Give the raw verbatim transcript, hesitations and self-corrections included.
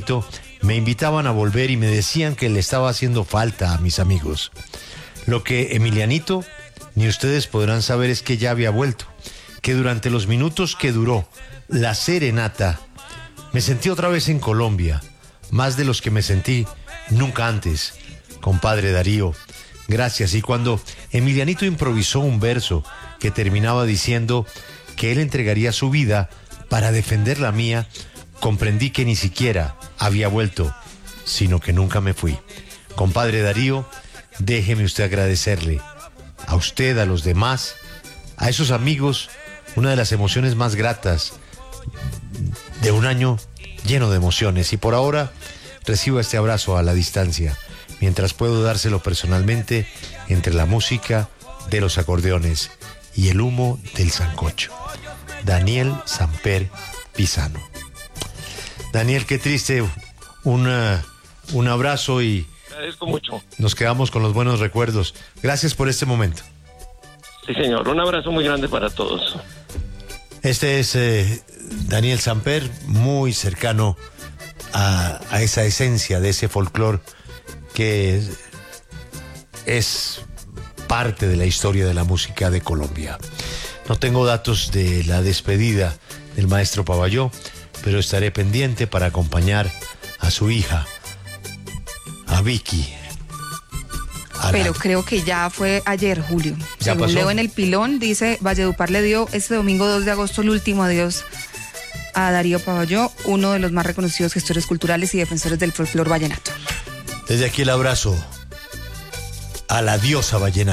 Emilianito me invitaban a volver y me decían que le estaba haciendo falta a mis amigos. Lo que Emilianito ni ustedes podrán saber es que ya había vuelto, que durante los minutos que duró la serenata me sentí otra vez en Colombia, más de los que me sentí nunca antes. Compadre Darío, gracias. Y cuando Emilianito improvisó un verso que terminaba diciendo que él entregaría su vida para defender la mía, comprendí que ni siquiera había vuelto, sino que nunca me fui. Compadre Darío, déjeme usted agradecerle a usted, a los demás, a esos amigos, una de las emociones más gratas de un año lleno de emociones. Y por ahora recibo este abrazo a la distancia, mientras puedo dárselo personalmente entre la música de los acordeones y el humo del sancocho. Daniel Samper Pisano. Daniel, qué triste, una, un abrazo y agradezco mucho. Nos quedamos con los buenos recuerdos. Gracias por este momento. Sí, señor, un abrazo muy grande para todos. Este es eh, Daniel Samper, muy cercano a, a esa esencia de ese folclore que es, es parte de la historia de la música de Colombia. No tengo datos de la despedida del maestro Pavalló, pero estaré pendiente para acompañar a su hija, a Vicky. A Pero la... creo que ya fue ayer, Julio. ¿Ya Según pasó? leo en el pilón, dice, Valledupar le dio este domingo dos de agosto el último adiós a Darío Pavalló, uno de los más reconocidos gestores culturales y defensores del folclore vallenato. Desde aquí el abrazo a la diosa vallenata.